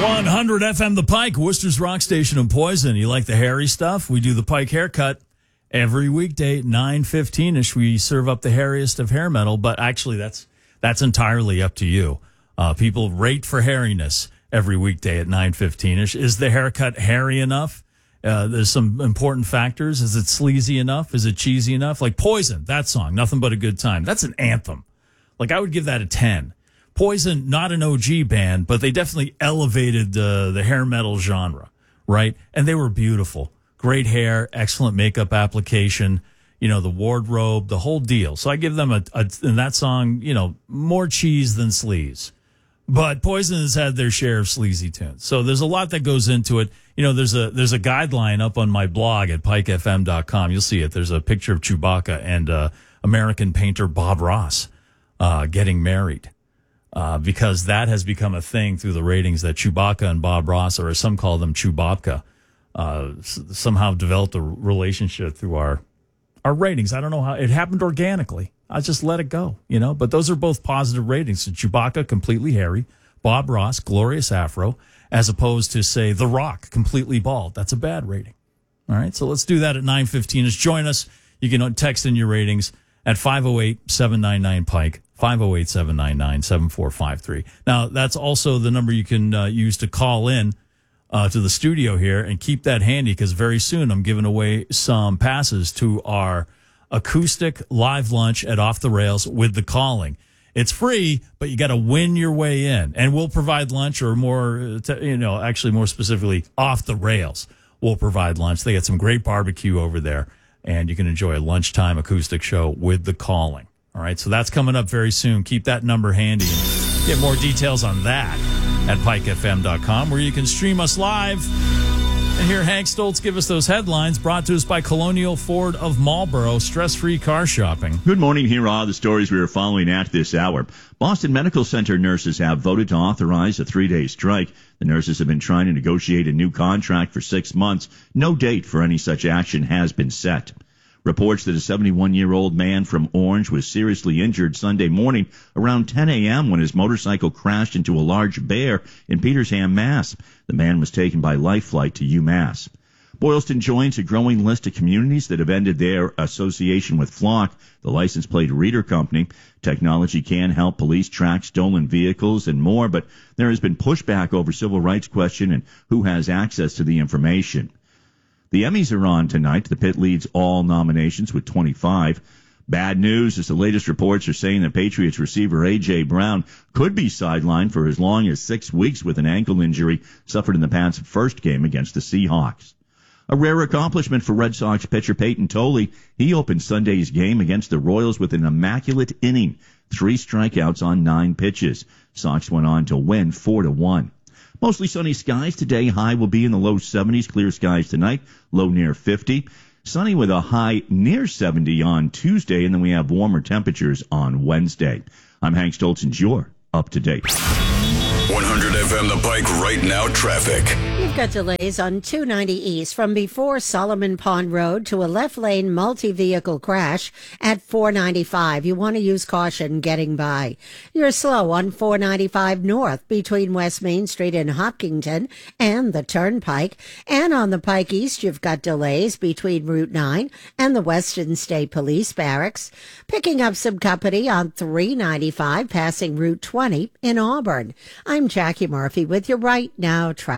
100 FM The Pike, Worcester's Rock Station and Poison. You like the hairy stuff? We do the Pike haircut every weekday at 9:15ish. We serve up the hairiest of hair metal, but actually that's entirely up to you. People rate for hairiness every weekday at 9:15ish. Is the haircut hairy enough? There's some important factors. Is it sleazy enough? Is it cheesy enough? Like Poison, that song, Nothing But a Good Time. That's an anthem. Like I would give that a 10. Poison, not an OG band, but they definitely elevated the hair metal genre, right? And they were beautiful. Great hair, excellent makeup application, the wardrobe, the whole deal. So I give them in that song, more cheese than sleaze. But Poison has had their share of sleazy tunes. So there's a lot that goes into it. There's a guideline up on my blog at pikefm.com. You'll see it. There's a picture of Chewbacca and American painter Bob Ross getting married. Because that has become a thing through the ratings that Chewbacca and Bob Ross, or as some call them, Chewbacca, somehow developed a relationship through our ratings. I don't know how it happened organically. I just let it go, but those are both positive ratings. So Chewbacca, completely hairy, Bob Ross, glorious afro, as opposed to, say, The Rock, completely bald. That's a bad rating. All right. So let's do that at 9:15. Just join us. You can text in your ratings at 508-799-PIKE. 508-799-7453. Now, that's also the number you can use to call in to the studio here, and keep that handy because very soon I'm giving away some passes to our acoustic live lunch at Off the Rails with The Calling. It's free, but you got to win your way in, and we'll provide lunch, or actually more specifically, Off the Rails will provide lunch. They got some great barbecue over there, and you can enjoy a lunchtime acoustic show with The Calling. All right, so that's coming up very soon. Keep that number handy and get more details on that at pikefm.com, where you can stream us live and hear Hank Stoltz give us those headlines, brought to us by Colonial Ford of Marlboro, stress-free car shopping. Good morning. Here are the stories we are following at this hour. Boston Medical Center nurses have voted to authorize a 3-day strike. The nurses have been trying to negotiate a new contract for 6 months. No date for any such action has been set. Reports that a 71-year-old man from Orange was seriously injured Sunday morning around 10 a.m. when his motorcycle crashed into a large bear in Petersham, Mass. The man was taken by life flight to UMass. Boylston joins a growing list of communities that have ended their association with Flock, the license plate reader company. Technology can help police track stolen vehicles and more, but there has been pushback over civil rights question and who has access to the information. The Emmys are on tonight. The Pit leads all nominations with 25. Bad news as the latest reports are saying that Patriots receiver A.J. Brown could be sidelined for as long as 6 weeks with an ankle injury suffered in the Pats' first game against the Seahawks. A rare accomplishment for Red Sox pitcher Peyton Tolley. He opened Sunday's game against the Royals with an immaculate inning, 3 strikeouts on 9 pitches. Sox went on to win 4-1. Mostly sunny skies today. High will be in the low 70s. Clear skies tonight. Low near 50. Sunny with a high near 70 on Tuesday. And then we have warmer temperatures on Wednesday. I'm Hank Stoltz, and you're up to date. 100 FM The Pike right now traffic. You've got delays on 290 East from before Solomon Pond Road to a left lane multi-vehicle crash at 495. You want to use caution getting by. You're slow on 495 North between West Main Street and Hopkinton and the Turnpike. And on the Pike East, you've got delays between Route 9 and the Western State Police Barracks. Picking up some company on 395 passing Route 20 in Auburn. I'm Jackie Murphy with your right now traffic.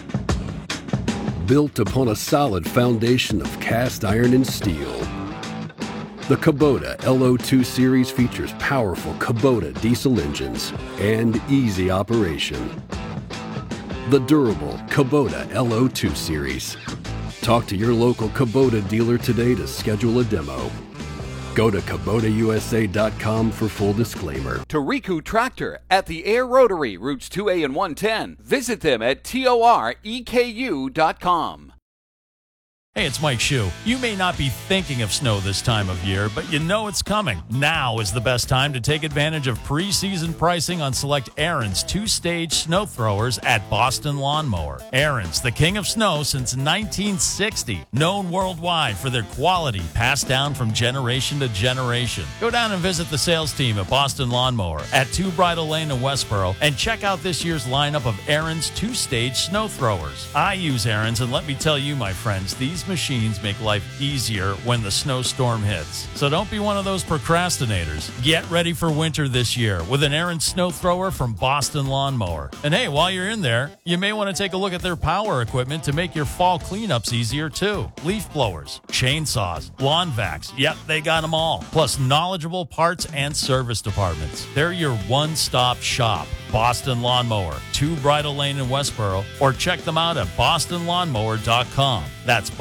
Built upon a solid foundation of cast iron and steel, the Kubota LO2 series features powerful Kubota diesel engines and easy operation. The durable Kubota LO2 series. Talk to your local Kubota dealer today to schedule a demo. Go to KubotaUSA.com for full disclaimer. Toriku Tractor at the Air Rotary, routes 2A and 110. Visit them at TOREKU.com. Hey, it's Mike Shue. You may not be thinking of snow this time of year, but you know it's coming. Now is the best time to take advantage of preseason pricing on select Ariens 2-stage snow throwers at Boston Lawn Mower. Ariens, the king of snow since 1960, known worldwide for their quality passed down from generation to generation. Go down and visit the sales team at Boston Lawn Mower at 2 Bridle Lane in Westboro and check out this year's lineup of Ariens 2-stage snow throwers. I use Ariens, and let me tell you, my friends, these machines make life easier when the snowstorm hits. So don't be one of those procrastinators. Get ready for winter this year with an Ariens snow thrower from Boston Lawn Mower. And hey, while you're in there, you may want to take a look at their power equipment to make your fall cleanups easier too. Leaf blowers, chainsaws, lawn vacs. Yep, they got them all. Plus knowledgeable parts and service departments. They're your one-stop shop. Boston Lawn Mower, 2 Bridle Lane in Westboro, or check them out at bostonlawnmower.com. That's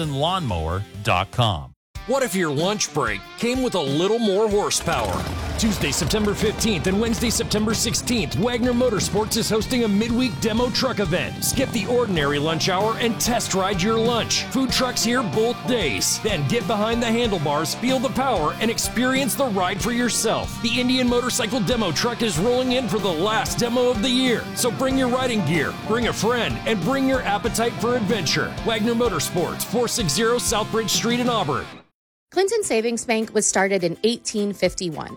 bostonlawnmower.com. What if your lunch break came with a little more horsepower? Tuesday, September 15th and Wednesday, September 16th, Wagner Motorsports is hosting a midweek demo truck event. Skip the ordinary lunch hour and test ride your lunch. Food trucks here both days. Then get behind the handlebars, feel the power, and experience the ride for yourself. The Indian Motorcycle Demo Truck is rolling in for the last demo of the year. So bring your riding gear, bring a friend, and bring your appetite for adventure. Wagner Motorsports, 460 Southbridge Street in Auburn. Clinton Savings Bank was started in 1851.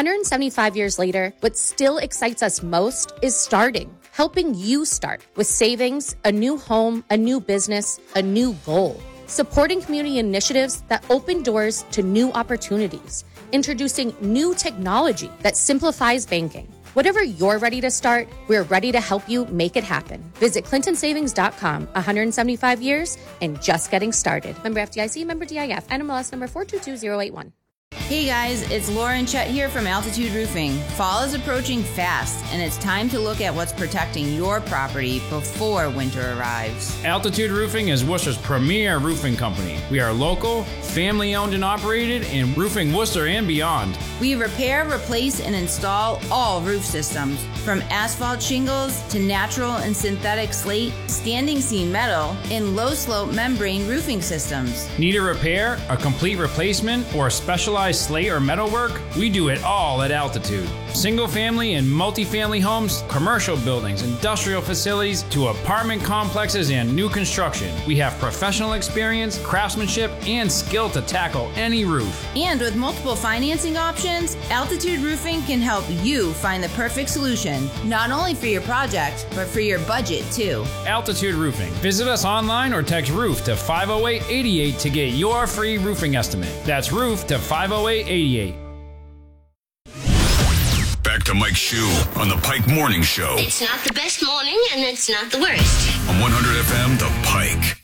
175 years later, what still excites us most is starting, helping you start with savings, a new home, a new business, a new goal. Supporting community initiatives that open doors to new opportunities, introducing new technology that simplifies banking. Whatever you're ready to start, we're ready to help you make it happen. Visit ClintonSavings.com. 175 years and just getting started. Member FDIC, member DIF, NMLS number 422081. Hey guys, it's Lauren Chet here from Altitude Roofing. Fall is approaching fast, and it's time to look at what's protecting your property before winter arrives. Altitude Roofing is Worcester's premier roofing company. We are local, family-owned and operated, and roofing Worcester and beyond. We repair, replace, and install all roof systems, from asphalt shingles to natural and synthetic slate, standing seam metal, and low-slope membrane roofing systems. Need a repair, a complete replacement, or specialized slate or metal work? We do it all at Altitude. Single family and multifamily homes, commercial buildings, industrial facilities, to apartment complexes and new construction. We have professional experience, craftsmanship, and skill to tackle any roof. And with multiple financing options, Altitude Roofing can help you find the perfect solution, not only for your project, but for your budget too. Altitude Roofing. Visit us online or text ROOF to 50888 to get your free roofing estimate. That's ROOF to 50888. Back to Mike Shue on the Pike Morning Show. It's not the best morning, and it's not the worst. On 100 FM, The Pike.